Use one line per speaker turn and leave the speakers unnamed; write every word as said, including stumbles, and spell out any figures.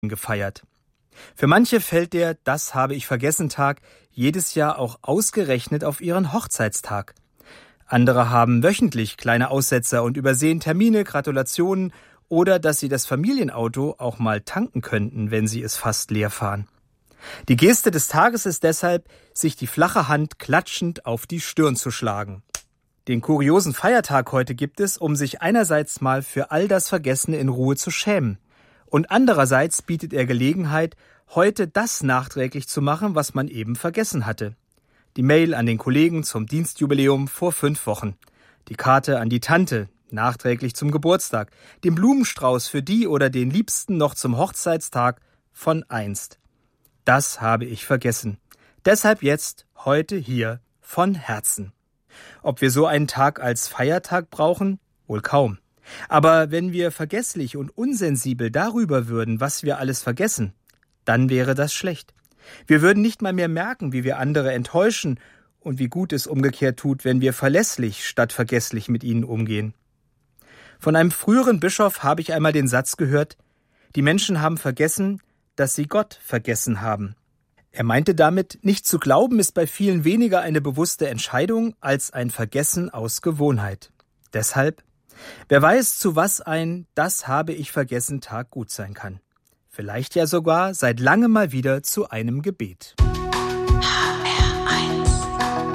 gefeiert. Für manche fällt der Das habe ich vergessen Tag jedes Jahr auch ausgerechnet auf ihren Hochzeitstag. Andere haben wöchentlich kleine Aussetzer und übersehen Termine, Gratulationen oder dass sie das Familienauto auch mal tanken könnten, wenn sie es fast leer fahren. Die Geste des Tages ist deshalb, sich die flache Hand klatschend auf die Stirn zu schlagen. Den kuriosen Feiertag heute gibt es, um sich einerseits mal für all das Vergessene in Ruhe zu schämen. Und andererseits bietet er Gelegenheit, heute das nachträglich zu machen, was man eben vergessen hatte. Die Mail an den Kollegen zum Dienstjubiläum vor fünf Wochen. Die Karte an die Tante, nachträglich zum Geburtstag. Den Blumenstrauß für die oder den Liebsten noch zum Hochzeitstag von einst. Das habe ich vergessen. Deshalb jetzt, heute hier, von Herzen. Ob wir so einen Tag als Feiertag brauchen? Wohl kaum. Aber wenn wir vergesslich und unsensibel darüber würden, was wir alles vergessen, dann wäre das schlecht. Wir würden nicht mal mehr merken, wie wir andere enttäuschen und wie gut es umgekehrt tut, wenn wir verlässlich statt vergesslich mit ihnen umgehen. Von einem früheren Bischof habe ich einmal den Satz gehört: Die Menschen haben vergessen, dass sie Gott vergessen haben. Er meinte damit, nicht zu glauben ist bei vielen weniger eine bewusste Entscheidung als ein Vergessen aus Gewohnheit. Deshalb, wer weiß, zu was ein Das habe ich vergessen Tag gut sein kann. Vielleicht ja sogar seit langem mal wieder zu einem Gebet.